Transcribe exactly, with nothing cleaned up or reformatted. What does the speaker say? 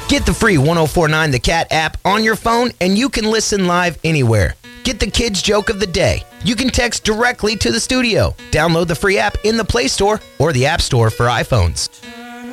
Get the free ten forty-nine The Cat app on your phone and you can listen live anywhere. Get the kids' joke of the day. You can text directly to the studio. Download the free app in the Play Store or the App Store for iPhones.